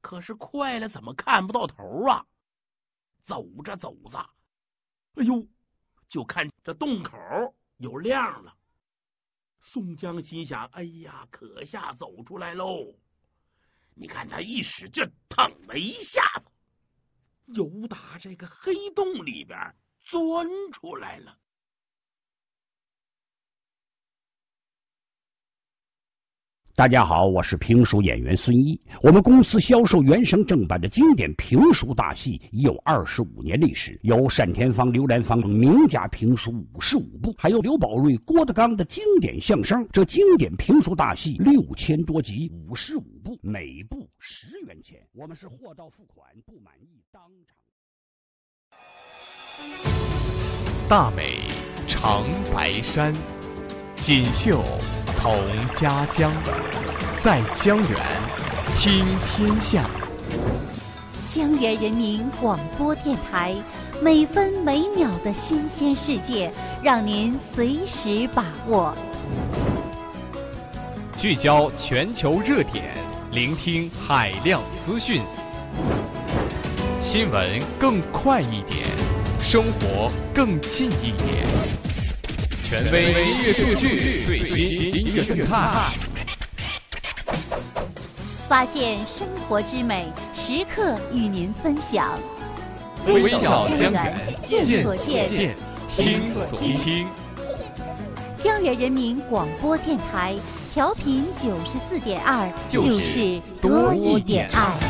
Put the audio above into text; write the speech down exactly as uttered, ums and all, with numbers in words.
可是快了怎么看不到头啊？走着走着，哎呦，就看这洞口有亮了。宋江心想，哎呀，可下走出来喽。你看他一使劲，腾了一下子，由打这个黑洞里边钻出来了。 大家好，我是评书演员孙一。我们公司销售原声正版的经典评书大戏已有二十五年历史，有单田芳、刘兰芳名家评书五十五部，还有刘宝瑞、郭德纲的经典相声。这经典评书大戏六千多集，五十五部，每部十元钱。我们是货到付款，不满意当场。 大美长白山，锦绣同家江，在江源听天下。 江源人民广播电台，每分每秒的新鲜世界，让您随时把握。 聚焦全球热点，聆听海量资讯，新闻更快一点，生活更近一点。权威音乐数据，最新音乐动态， 发现生活之美，时刻与您分享。 微笑江源， 见所见， 听所听。 江源人民广播电台，调频九十四点二，就是多一点爱。